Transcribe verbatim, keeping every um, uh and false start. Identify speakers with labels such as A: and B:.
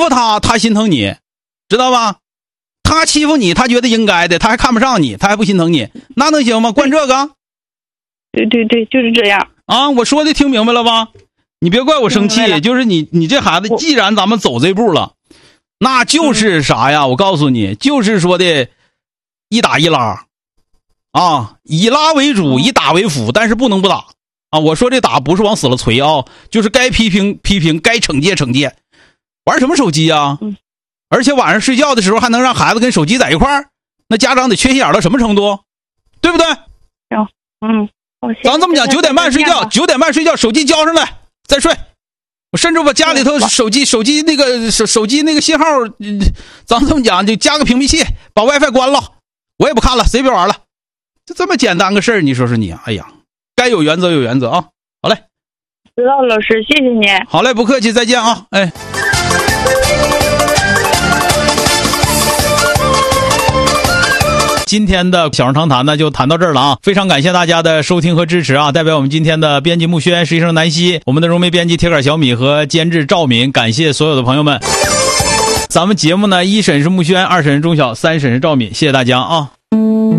A: 负他，他心疼你，知道吧？他欺负你，他觉得应该的，他还看不上你，他还不心疼你，那能行吗？惯这个？
B: 对对对，就是这样
A: 啊！我说的听明白了吧？你别怪我生气，就是你，你这孩子，既然咱们走这步了，那就是啥呀？我告诉你，就是说的，一打一拉，啊，以拉为主，以打为辅，但是不能不打啊！我说这打不是往死了锤啊，就是该批评批评，该惩戒惩戒。玩什么手机啊？
B: 嗯，
A: 而且晚上睡觉的时候还能让孩子跟手机在一块儿，那家长得缺心眼到什么程度？对不对？
B: 行，嗯，
A: 咱这么讲，九点半睡觉，九点半睡觉，手机交上来再睡。我甚至把家里头手机手机那个手手机那个信号，嗯，咱这么讲就加个屏蔽器，把 WiFi 关了，我也不看了，谁别玩了，就这么简单个事儿，你说说你，哎呀，该有原则有原则啊！好嘞，
B: 知道了，老师，谢谢您。
A: 好嘞，不客气，再见啊！哎。今天的小声长谈呢就谈到这儿了啊！非常感谢大家的收听和支持啊！代表我们今天的编辑木轩、实习生南希、我们的融媒编辑铁杆小米和监制赵敏，感谢所有的朋友们。咱们节目呢，一审是木轩，二审是钟晓，三审是赵敏，谢谢大家啊！